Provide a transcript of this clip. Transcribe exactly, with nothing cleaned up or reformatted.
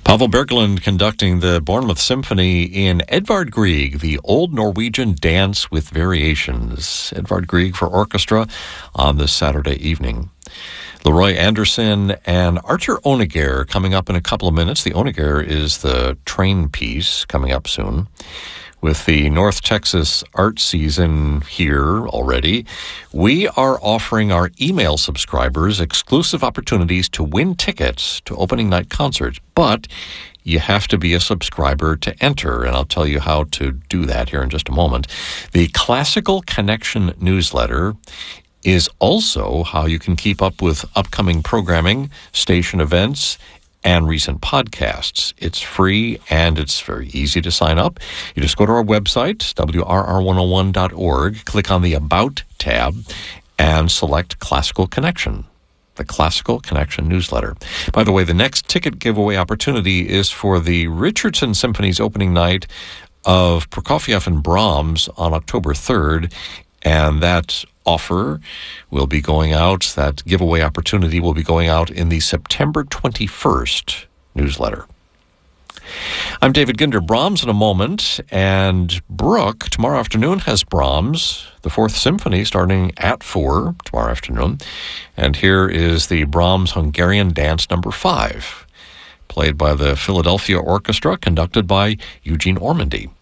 Pavel Berglund conducting the Bournemouth Symphony in Edvard Grieg, the Old Norwegian Dance with Variations. Edvard Grieg for orchestra on this Saturday evening. Leroy Anderson and Archer Honegger coming up in a couple of minutes. The Honegger is the train piece coming up soon. With the North Texas art season here already, we are offering our email subscribers exclusive opportunities to win tickets to opening night concerts. But you have to be a subscriber to enter, and I'll tell you how to do that here in just a moment. The Classical Connection newsletter is also how you can keep up with upcoming programming, station events, and recent podcasts. It's free and it's very easy to sign up. You just go to our website, W R R one oh one dot org, click on the About tab, and select Classical Connection, the Classical Connection newsletter. By the way, the next ticket giveaway opportunity is for the Richardson Symphony's opening night of Prokofiev and Brahms on October third, and that offer will be going out, that giveaway opportunity will be going out in the September twenty-first newsletter. I'm David Ginder. Brahms in a moment, and Brooke tomorrow afternoon has Brahms, the Fourth Symphony, starting at four tomorrow afternoon. And here is the Brahms Hungarian Dance number five, played by the Philadelphia Orchestra, conducted by Eugene Ormandy.